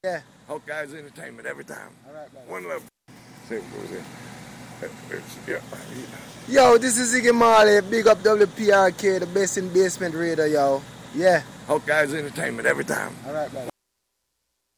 Yeah. Hawkeye's Entertainment every time. All right, brother. One love. Same goes in. Yeah. Yo, this is Ziggy Marley. Big up WPRK, the best in basement radio, yo. Yeah. Hawkeye's Entertainment every time. All right, brother.